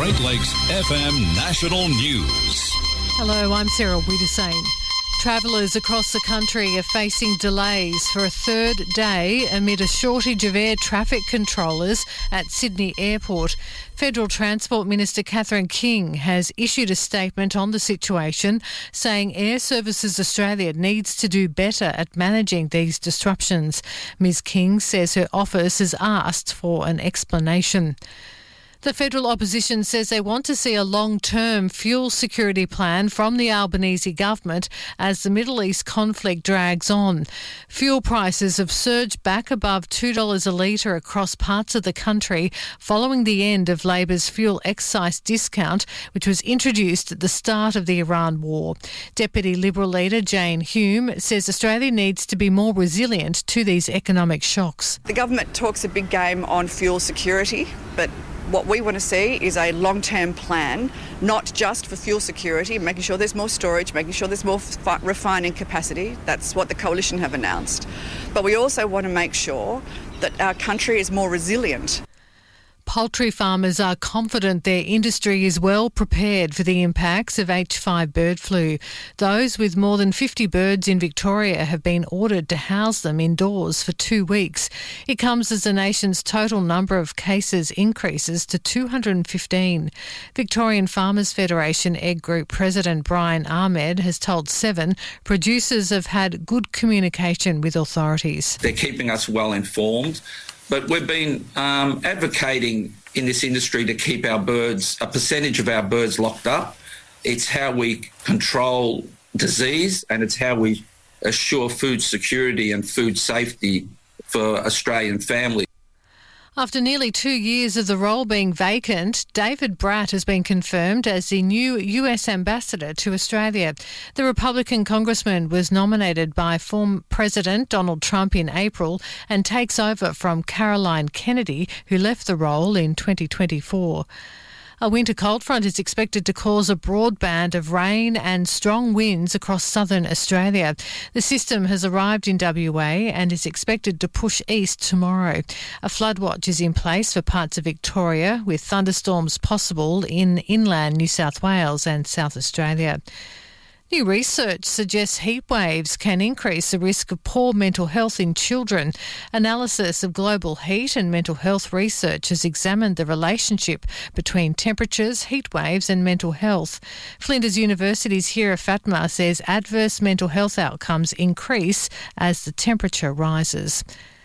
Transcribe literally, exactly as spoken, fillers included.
Great Lakes F M National News. Hello, I'm Sarah Wiedersane. Travellers across the country are facing delays for a third day amid a shortage of air traffic controllers at Sydney Airport. Federal Transport Minister Catherine King has issued a statement on the situation, saying Air Services Australia needs to do better at managing these disruptions. Ms King says her office has asked for an explanation. The federal opposition says they want to see a long-term fuel security plan from the Albanese government as the Middle East conflict drags on. Fuel prices have surged back above two dollars a litre across parts of the country following the end of Labor's fuel excise discount, which was introduced at the start of the Iran war. Deputy Liberal leader Jane Hume says Australia needs to be more resilient to these economic shocks. The government talks a big game on fuel security, but what we want to see is a long-term plan, not just for fuel security, making sure there's more storage, making sure there's more f- refining capacity. That's what the Coalition have announced. But we also want to make sure that our country is more resilient. Poultry farmers are confident their industry is well prepared for the impacts of H five bird flu. Those with more than fifty birds in Victoria have been ordered to house them indoors for two weeks. It comes as the nation's total number of cases increases to two hundred fifteen. Victorian Farmers Federation Egg Group President Brian Ahmed has told Seven producers have had good communication with authorities. They're keeping us well informed. But we've been um, advocating in this industry to keep our birds, a percentage of our birds locked up. It's how we control disease and it's how we assure food security and food safety for Australian families. After nearly two years of the role being vacant, David Bratt has been confirmed as the new U S ambassador to Australia. The Republican congressman was nominated by former President Donald Trump in April and takes over from Caroline Kennedy, who left the role in twenty twenty-four. A winter cold front is expected to cause a broad band of rain and strong winds across southern Australia. The system has arrived in W A and is expected to push east tomorrow. A flood watch is in place for parts of Victoria, with thunderstorms possible in inland New South Wales and South Australia. New research suggests heat waves can increase the risk of poor mental health in children. Analysis of global heat and mental health research has examined the relationship between temperatures, heat waves and mental health. Flinders University's Hira Fatma says adverse mental health outcomes increase as the temperature rises.